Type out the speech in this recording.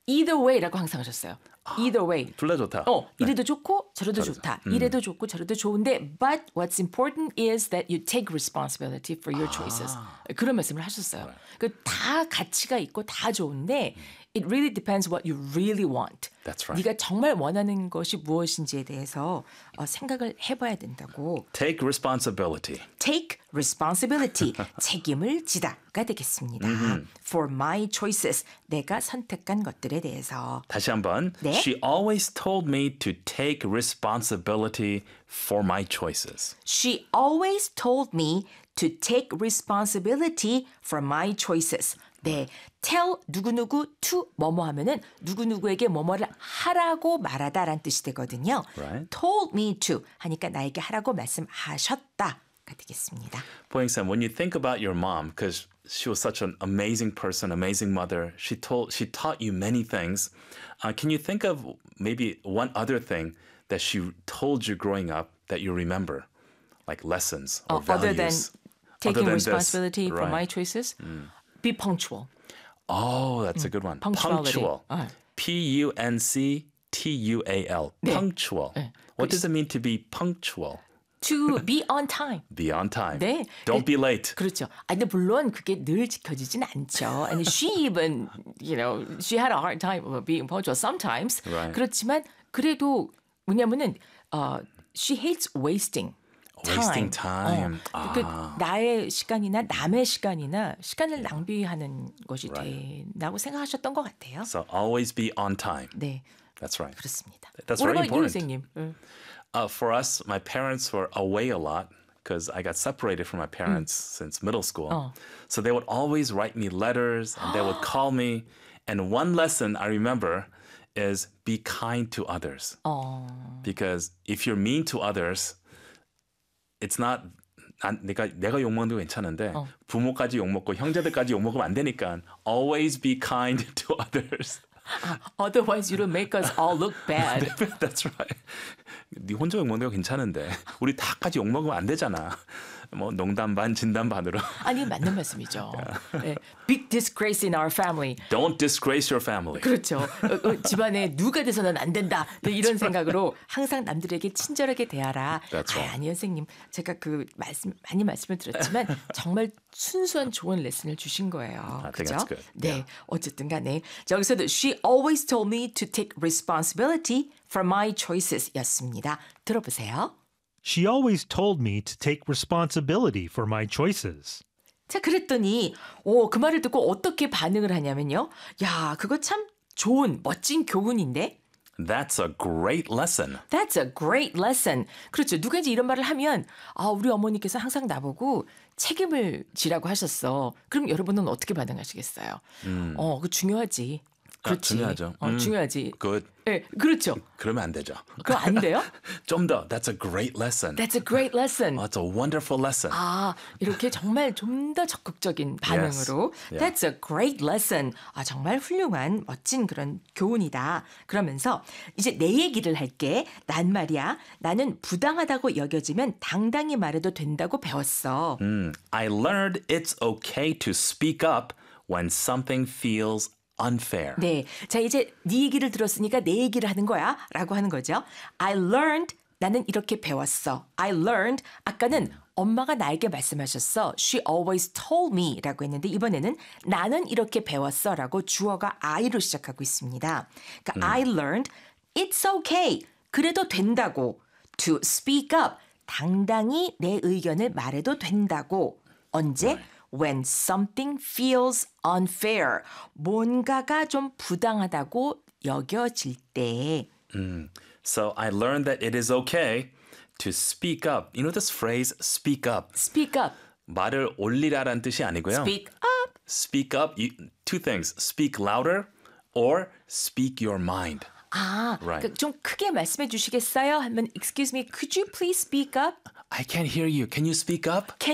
either way라고 항상 하셨어요. either way. 둘 다 좋다. 이래도 좋고 저래도 좋다. 이래도 좋고 저래도 좋은데 but what's important is that you take responsibility for your choices. 그런 말씀을 하셨어요. 다 가치가 있고 다 좋은데 it really depends what you really want. That's right. 네가 정말 원하는 것이 무엇인지에 대해서 생각을 해봐야 된다고. Take responsibility. Take responsibility. 책임을 지다가 되겠습니다. For my choices. 내가 선택한 것들에 대해서. 다시 한번. 네? She always told me to take responsibility for my choices. She always told me to take responsibility for my choices. 네, tell 누구누구 to 뭐뭐 하면은 누구누구에게 뭐뭐를 하라고 말하다라는 뜻이 되거든요. Right. told me to 하니까 나에게 하라고 말씀하셨다가 되겠습니다. 보행쌤, when you think about your mom, because she was such an amazing person, amazing mother, she taught you many things. Can you think of maybe one other thing that she told you growing up that you remember, like lessons or values? Other than taking responsibility for right. my choices, be punctual. Oh, that's a good one. Punctuality. Punctual. Punctual. 네. Punctual. 네. What does it mean to be punctual? To be on time. Be on time. 네. Don't be late. 그렇죠. 근데 물론 그게 늘 지켜지진 않죠. And she even, she had a hard time being punctual sometimes. Right. 그렇지만 그래도 뭐냐면은 she hates wasting. Wasting time. 나의 시간이나 남의 시간이나 시간을 낭비하는 것이 된다고 생각하셨던 것 같아요. So always be on time. 네, That's right. 그렇습니다. That's What very about you, important. 선생님? For us, my parents were away a lot because I got separated from my parents since middle school. So they would always write me letters and they would call me. And one lesson I remember is be kind to others. Because if you're mean to others, it's not 내가 욕먹는 거 괜찮은데 부모까지 욕먹고 형제들까지 욕먹으면 안 되니까 always be kind to others. Otherwise, you don't make us all look bad. That's right. 네 혼자 욕먹는 거 괜찮은데 우리 다까지 욕먹으면 안 되잖아. 뭐 농담 반 진담 반으로. 아니 맞는 말씀이죠. 네. Big disgrace in our family. Don't disgrace your family. 그렇죠. 집안에 누가 돼서는 안 된다. 이런 생각으로 항상 남들에게 친절하게 대하라. That's right. 아니 선생님, 제가 많이 말씀을 드렸지만 정말 순수한 좋은 레슨을 주신 거예요. I think 그죠? that's good. 네, Yeah. 어쨌든 간에 여기서도 she always told me to take responsibility for my choices였습니다. 들어보세요. She always told me to take responsibility for my choices. 자, 그랬더니 그 말을 듣고 어떻게 반응을 하냐면요. 야, 그거 참 좋은 멋진 교훈인데. That's a great lesson. That's a great lesson. 그렇죠. 누가 이제 이런 말을 하면 우리 어머니께서 항상 나보고 책임을 지라고 하셨어. 그럼 여러분은 어떻게 반응하시겠어요? 그 중요하지. 그렇지. 중요하죠. 중요하지. Good. 네, 그렇죠. 그러면 안 되죠. 그럼 안 돼요? 좀 더. That's a great lesson. That's a great lesson. It's a wonderful lesson. 이렇게 정말 좀 더 적극적인 반응으로 Yes. That's a great lesson. 정말 훌륭한 멋진 그런 교훈이다. 그러면서 이제 내 얘기를 할게. 난 말이야. 나는 부당하다고 여겨지면 당당히 말해도 된다고 배웠어. I learned it's okay to speak up when something feels unfair. 네, 자 이제 네 얘기를 들었으니까 내 얘기를 하는 거야 라고 하는 거죠. I learned, 나는 이렇게 배웠어. I learned, 아까는 엄마가 나에게 말씀하셨어. She always told me 라고 했는데 이번에는 나는 이렇게 배웠어 라고 주어가 I로 시작하고 있습니다. 그러니까 I learned, it's okay, 그래도 된다고. To speak up, 당당히 내 의견을 말해도 된다고. 언제? When something feels unfair. 뭔가가 좀 부당하다고 여겨질 때. So I learned that it is okay to speak up. You know this phrase, speak up. Speak up. 말을 올리라라는 뜻이 아니고요. Speak up. Speak up, two things. Speak louder or speak your mind. Right. 그러니까 좀 크게 말씀해 주시겠어요? 하면 Excuse me, could you please speak up? I can't hear you. Can you speak up?